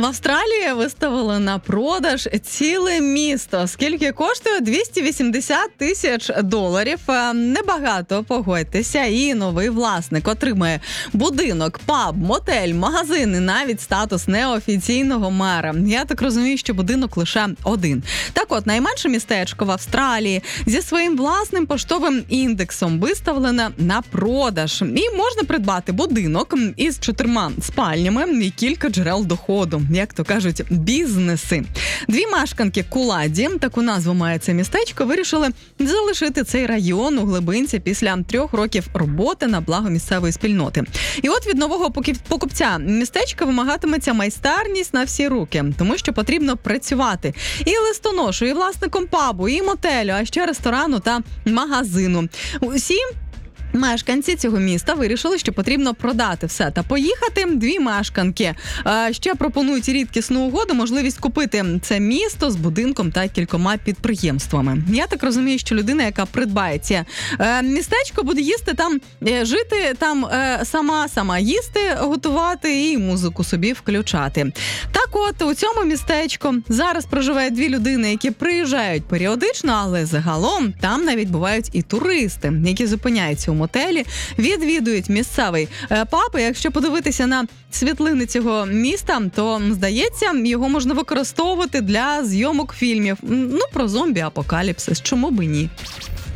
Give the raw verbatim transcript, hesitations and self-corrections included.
Австралії виставили на продаж ціле місто. Скільки коштує? двісті вісімдесят тисяч доларів. Небагато, погодьтеся. І новий власник отримає будинок, паб, мотель, магазин і навіть статус неофіційного мера. Я так розумію, що будинок лише один. Так от, найменше містечко в Австралії зі своїм власним поштовим індексом виставлене на продаж. І можна придбати будинок із чотирма спальнями і кілька джерел доходу. Як то кажуть, бізнеси. Дві мешканки Куладі, таку назву має це містечко, вирішили залишити цей район у глибинці після трьох років роботи на благо місцевої спільноти. І от від нового покупця містечка вимагатиметься майстерність на всі руки, тому що потрібно працювати і листоношу, і власником пабу, і мотелю, а ще ресторану та магазину. Усі мешканці цього міста вирішили, що потрібно продати все та поїхати. Дві мешканки ще пропонують рідкісну угоду, можливість купити це місто з будинком та кількома підприємствами. Я так розумію, що людина, яка придбає це містечко, буде їсти там, жити там сама, сама їсти, готувати і музику собі включати. Так от, у цьому містечку зараз проживають дві людини, які приїжджають періодично, але загалом там навіть бувають і туристи, які зупиняються у мотелі, відвідують місцевий паб. І якщо подивитися на світлини цього міста, то, здається, його можна використовувати для зйомок фільмів. Ну, про зомбі-апокаліпсис. Чому би ні?